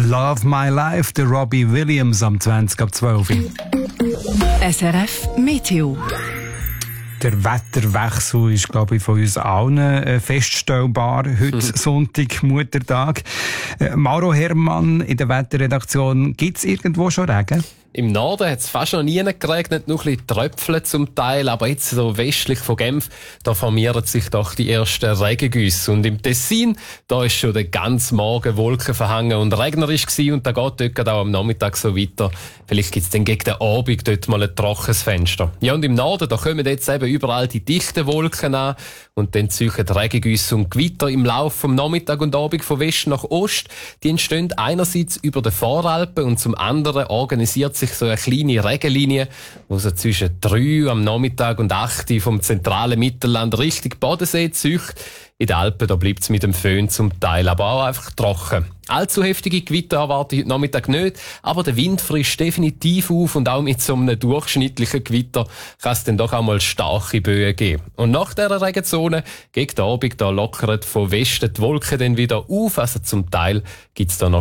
Love My Life, der Robbie Williams am 20:12. SRF Meteo. Der Wetterwechsel ist, glaube ich, von uns allen feststellbar. Heute Sonntag, Muttertag. Mauro Herrmann in der Wetterredaktion. Gibt es irgendwo schon Regen? Im Norden hat es fast noch nie geregnet, nur ein bisschen Tröpfchen zum Teil, aber jetzt so westlich von Genf, da formieren sich doch die ersten Regengüsse. Und im Tessin, da ist schon den ganzen Morgen Wolken verhangen und regnerisch gewesen, und da geht dort auch am Nachmittag so weiter. Vielleicht gibt es dann gegen den Abend dort mal ein trockenes Fenster. Ja, und im Norden, da kommen jetzt eben überall die dichten Wolken an und dann ziehen Regengüsse und Gewitter im Laufe vom Nachmittag und Abend von West nach Ost. Die entstehen einerseits über den Voralpen und zum anderen organisiert sich so eine kleine Regenlinie, die so zwischen 3 am Nachmittag und 8 vom zentralen Mittelland Richtung Bodensee zieht. In den Alpen, da bleibt es mit dem Föhn zum Teil aber auch einfach trocken. Allzu heftige Gewitter erwarte ich heute Nachmittag nicht, aber der Wind frischt definitiv auf und auch mit so einem durchschnittlichen Gewitter kann es dann doch auch mal starke Böen geben. Und nach dieser Regenzone, gegen den Abend, da lockert von Westen die Wolken dann wieder auf, also zum Teil gibt es da noch